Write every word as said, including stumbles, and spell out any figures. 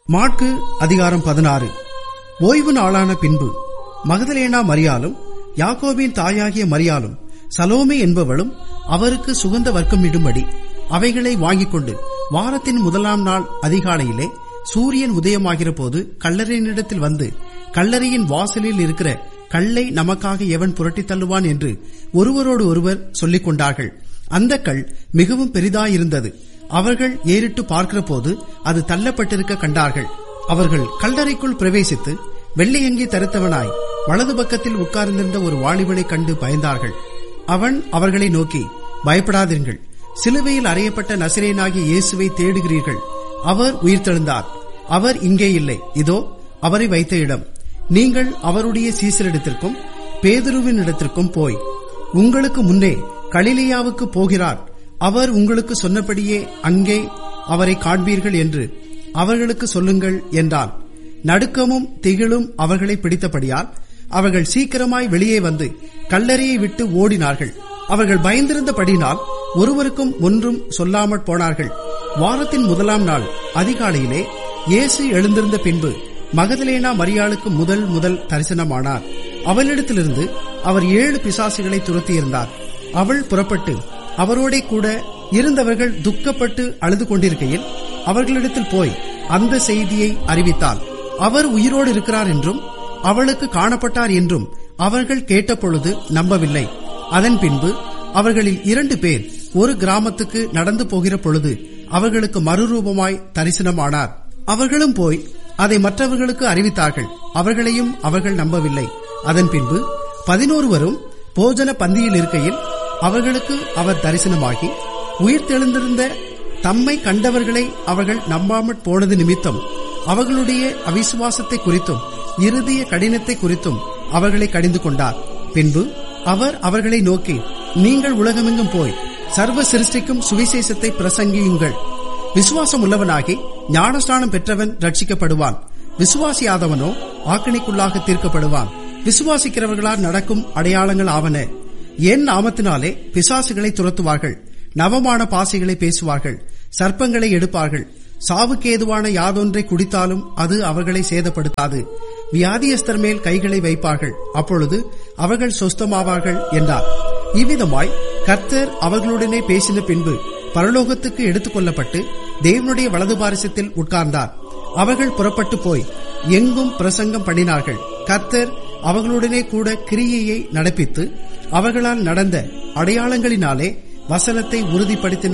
மாற்கு அதிகாரம் பதினாறு. ஓய்வு நாளான பின்பு மகதலேனா மரியாளும் யாக்கோபின் தாயாகிய மரியாளும் சலோமே என்பவளும் அவருக்கு சுகந்த வர்க்கமிடும்படி அவைகளை வாங்கிக் கொண்டு வாரத்தின் முதலாம் நாள் அதிகாலையிலே சூரியன் உதயமாகிற போது கல்லறையினிடத்தில் வந்து, கல்லறையின் வாசலில் இருக்கிற கல்லை நமக்காக எவன் புரட்டி தள்ளுவான் என்று ஒருவரோடு ஒருவர் சொல்லிக் கொண்டார்கள். அந்த கல் மிகவும் பெரிதாயிருந்தது. அவர்கள் ஏறிட்டு பார்க்கிற போது அது தள்ளப்பட்டிருக்க கண்டார்கள். அவர்கள் கல்லறைக்குள் பிரவேசித்து வெள்ளையங்கி தரித்தவனாய் வலது பக்கத்தில் உட்கார்ந்திருந்த ஒரு வாலிபனை கண்டு பயந்தார்கள். அவன் அவர்களை நோக்கி, பயப்படாதீர்கள், சிலுவையில் அறையப்பட்ட நசரேயனாகிய இயேசுவை தேடுகிறீர்கள். அவர் உயிர்த்தெழுந்தார். அவர் இங்கே இல்லை. இதோ அவரை வைத்த இடம். நீங்கள் அவருடைய சீசரிடத்திற்கும் பேதுருவின் இடத்திற்கும் போய் உங்களுக்கு முன்னே கலிலேயாவுக்கு போகிறார், அவர் உங்களுக்கு சொன்னபடியே அங்கே அவரை காண்பீர்கள் என்று அவர்களுக்கு சொல்லுங்கள் என்றான். நடுக்கமும் திகிலும் அவர்களை பிடித்தபடியால் அவர்கள் சீக்கிரமாய் வெளியே வந்து கல்லறையை விட்டு ஓடினார்கள். அவர்கள் பயந்திருந்தபடினால் ஒருவருக்கும் ஒன்றும் சொல்லாமற் போனார்கள். வாரத்தின் முதலாம் நாள் அதிகாலையிலே இயேசு எழுந்திருந்த பின்பு மகதலேனா மரியாளுக்கு முதல் முதல் தரிசனமானார். அவளிடத்திலிருந்து அவர் ஏழு பிசாசுகளை துரத்தியிருந்தார். அவள் புறப்பட்டு அவரோட கூட இருந்தவர்கள் துக்கப்பட்டு அழுது கொண்டிருக்கையில் அவர்களிடத்தில் போய் அந்த செய்தியை அறிவித்தாள். அவர் உயிரோடு இருக்கிறார் என்றும் அவளுக்கு காணப்பட்டார் என்றும் அவர்கள் கேட்டபொழுது நம்பவில்லை. அதன் பின்பு அவர்களில் இரண்டு பேர் ஒரு கிராமத்துக்கு நடந்து போகிற பொழுது அவர்களுக்கு மறுரூபமாய் தரிசனமானார். அவர்களும் போய் அதை மற்றவர்களுக்கு அறிவித்தார்கள். அவர்களையும் அவர்கள் நம்பவில்லை. அதன் பின்பு பதினோருவரும் போஜன பந்தியில் இருக்கையில் அவர்களுக்கு அவர் தரிசனமாகி, உயிர்த்தெழுந்திருந்த தம்மை கண்டவர்களை அவர்கள் நம்பாமற் போனது நிமித்தம் அவர்களுடைய அவிசுவாசத்தை குறித்தும் இருதய கடினத்தை குறித்தும் அவர்களை கடிந்து கொண்டார். பின்பு அவர் அவர்களை நோக்கி, நீங்கள் உலகமெங்கும் போய் சர்வ சிருஷ்டிக்கும் சுவிசேஷத்தை பிரசங்கியுங்கள். விசுவாசம் உள்ளவனாகி ஞானஸ்நானம் பெற்றவன் ரட்சிக்கப்படுவான், விசுவாசியாதவனோ ஆக்கினைக்குள்ளாக தீர்க்கப்படுவான். விசுவாசிக்கிறவர்களால் நடக்கும் அடையாளங்கள் ஆவன. என் நாமத்தினாலே பிசாசுகளை துரத்துவார்கள், நவமான பாசைகளை பேசுவார்கள், சர்ப்பங்களை எடுப்பார்கள், சாவுக்கு ஏதுவான யாதொன்றை குடித்தாலும் அது அவர்களை சேதப்படுத்தாது. வியாதியஸ்தர் மேல் கைகளை வைப்பார்கள், அப்பொழுது அவர்கள் சொஸ்தமாவார்கள் என்றார். இவ்விதமாய் கர்த்தர் அவர்களுடனே பேசின பின்பு பரலோகத்துக்கு எடுத்துக் கொள்ளப்பட்டு தேவனுடைய வலது பாரிசத்தில் உட்கார்ந்தார். அவர்கள் புறப்பட்டு போய் எங்கும் பிரசங்கம் பண்ணினார்கள். கர்த்தர் அவர்களுடனே கூட கிரியையை நடப்பித்து அவர்களால் நடந்த அடையாளங்களினாலே வசனத்தை உறுதிப்படுத்தினார்.